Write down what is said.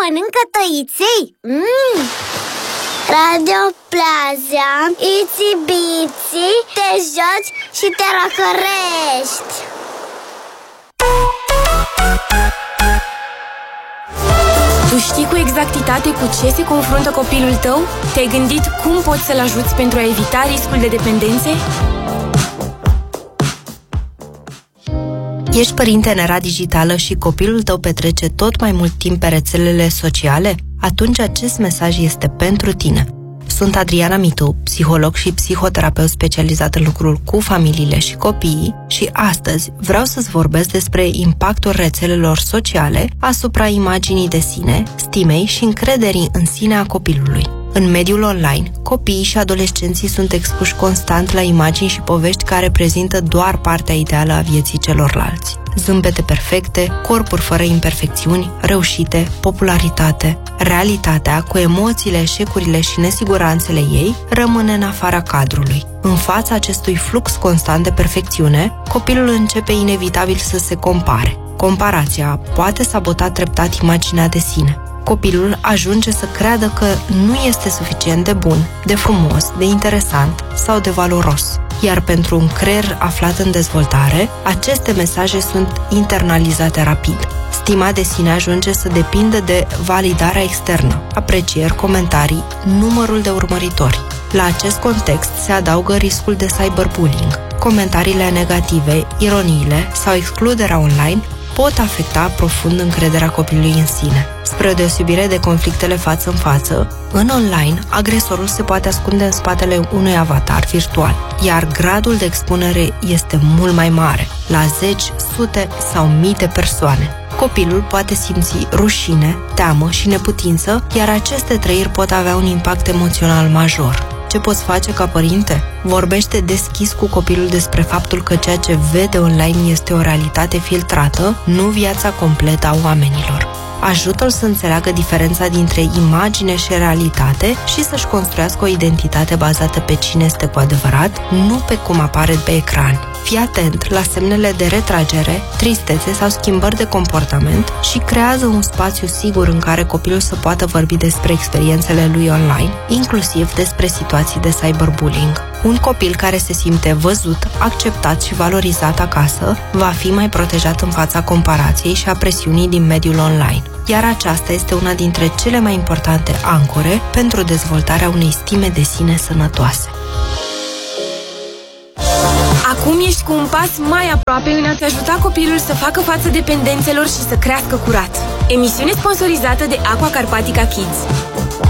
mănâncă tăiței? Radio Plaza, itsy bitsy, te joci și te răcărești. Tu știi cu exactitate cu ce se confruntă copilul tău? Te-ai gândit cum poți să-l ajuți pentru a evita riscul de dependențe? Ești părinte în era digitală și copilul tău petrece tot mai mult timp pe rețelele sociale? Atunci acest mesaj este pentru tine. Sunt Adriana Mitu, psiholog și psihoterapeut specializat în lucrul cu familiile și copiii și astăzi vreau să-ți vorbesc despre impactul rețelelor sociale asupra imaginii de sine, stimei și încrederii în sine a copilului. În mediul online, copiii și adolescenții sunt expuși constant la imagini și povești care prezintă doar partea ideală a vieții celorlalți. Zâmbete perfecte, corpuri fără imperfecțiuni, reușite, popularitate. Realitatea, cu emoțiile, eșecurile și nesiguranțele ei, rămâne în afara cadrului. În fața acestui flux constant de perfecțiune, copilul începe inevitabil să se compare. Comparația poate sabota treptat imaginea de sine. Copilul ajunge să creadă că nu este suficient de bun, de frumos, de interesant sau de valoros. Iar pentru un creier aflat în dezvoltare, aceste mesaje sunt internalizate rapid. Stima de sine ajunge să depindă de validarea externă, aprecieri, comentarii, numărul de urmăritori. La acest context se adaugă riscul de cyberbullying. Comentariile negative, ironiile sau excluderea online pot afecta profund încrederea copilului în sine. Spre deosebire de conflictele față în față, în online, agresorul se poate ascunde în spatele unui avatar virtual, iar gradul de expunere este mult mai mare, la zeci, sute sau mii de persoane. Copilul poate simți rușine, teamă și neputință, iar aceste trăiri pot avea un impact emoțional major. Ce poți face ca părinte? Vorbește deschis cu copilul despre faptul că ceea ce vede online este o realitate filtrată, nu viața completă a oamenilor. Ajută-l să înțeleagă diferența dintre imagine și realitate și să-și construiască o identitate bazată pe cine este cu adevărat, nu pe cum apare pe ecran. Fii atent la semnele de retragere, tristețe sau schimbări de comportament și creează un spațiu sigur în care copilul să poată vorbi despre experiențele lui online, inclusiv despre situații de cyberbullying. Un copil care se simte văzut, acceptat și valorizat acasă va fi mai protejat în fața comparației și a presiunii din mediul online. Iar aceasta este una dintre cele mai importante ancore pentru dezvoltarea unei stime de sine sănătoase. Acum ești cu un pas mai aproape în a-ți ajuta copilul să facă față dependențelor și să crească curat. Emisiune sponsorizată de Aqua Carpatica Kids.